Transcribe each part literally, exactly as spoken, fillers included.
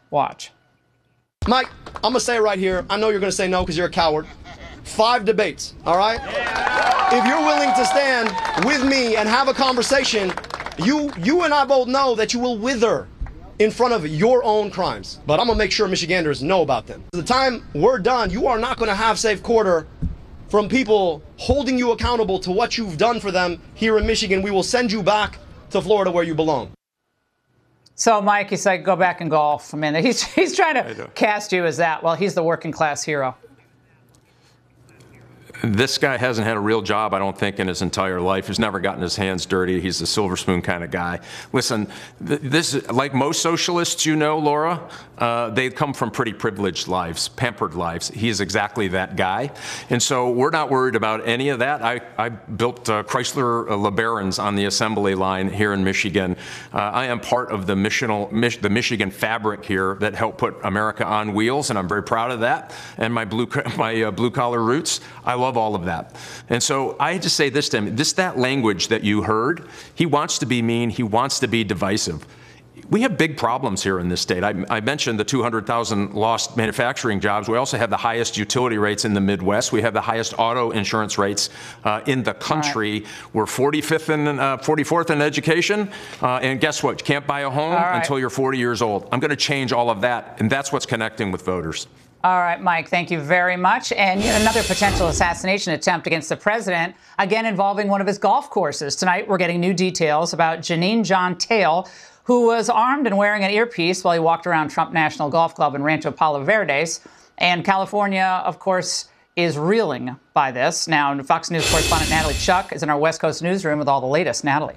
Watch. Mike, I'm going to say it right here. I know you're going to say no because you're a coward. Five debates, all right? Yeah. If you're willing to stand with me and have a conversation, you you and I both know that you will wither in front of your own crimes. But I'm going to make sure Michiganders know about them. By the time we're done, you are not going to have safe quarter from people holding you accountable to what you've done for them here in Michigan. We will send you back to Florida where you belong. So, Mike, he said go back and golf. I mean, he's, he's trying to cast you as that. Well, he's the working class hero. This guy hasn't had a real job, I don't think, in his entire life. He's never gotten his hands dirty. He's a silver spoon kind of guy. Listen, th this, like most socialists, you know, Laura, uh, they come from pretty privileged lives, pampered lives. He is exactly that guy. And so we're not worried about any of that. I, I built uh, Chrysler uh, LeBarons on the assembly line here in Michigan. Uh, I am part of the, missional, Mich the Michigan fabric here that helped put America on wheels, and I'm very proud of that. And my blue, my uh, blue collar roots, I love all of that. And so I just say this to him, this, that language that you heard, he wants to be mean, he wants to be divisive. We have big problems here in this state. I, I mentioned the two hundred thousand lost manufacturing jobs. We also have the highest utility rates in the Midwest. We have the highest auto insurance rates uh, in the country. Right. We're forty-fifth and uh, forty-fourth in education. Uh, and guess what? You can't buy a home right. until you're forty years old. I'm going to change all of that, and that's what's connecting with voters. All right, Mike, thank you very much. And yet another potential assassination attempt against the president, again involving one of his golf courses. Tonight, we're getting new details about Janine John Tale, who was armed and wearing an earpiece while he walked around Trump National Golf Club in Rancho Palos Verdes. And California, of course, is reeling by this. Now, Fox News correspondent Natalie Chuck is in our West Coast newsroom with all the latest. Natalie.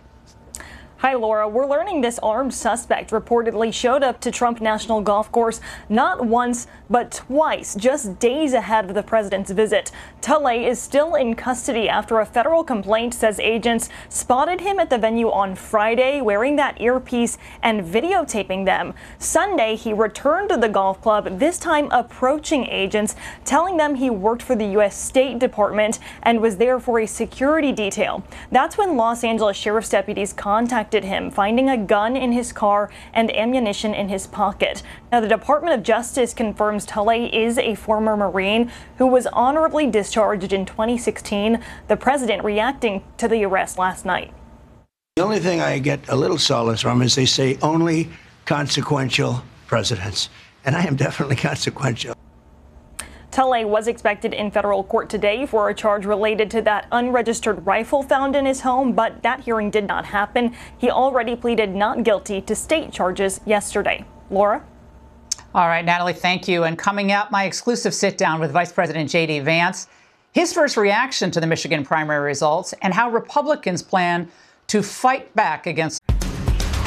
Hi, Laura. We're learning this armed suspect reportedly showed up to Trump National Golf Course not once, but twice, just days ahead of the president's visit. Tulay is still in custody after a federal complaint says agents spotted him at the venue on Friday wearing that earpiece and videotaping them. Sunday, he returned to the golf club, this time approaching agents, telling them he worked for the U S State Department and was there for a security detail. That's when Los Angeles sheriff's deputies contacted him, finding a gun in his car and ammunition in his pocket. Now, the Department of Justice confirms Tulay is a former Marine who was honorably discharged in twenty sixteen, the president reacting to the arrest last night. The only thing I get a little solace from is they say only consequential presidents, and I am definitely consequential. Tulay was expected in federal court today for a charge related to that unregistered rifle found in his home, but that hearing did not happen. He already pleaded not guilty to state charges yesterday. Laura? All right, Natalie, thank you. And coming up, my exclusive sit-down with Vice President J D Vance, his first reaction to the Michigan primary results, and how Republicans plan to fight back against